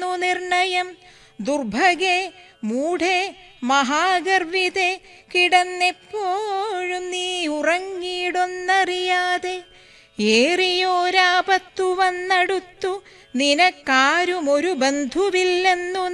നിർണയം. ദുർഭഗേ മൂഢേ മഹാഗർവിതേ കിടന്നെപ്പോഴും നീ ഉറങ്ങിയിടൊന്നറിയാതെ. ഏറിയോരാപത്തു വന്നടുത്തു നിനക്കാരുമൊരു ബന്ധുവില്ലെന്നു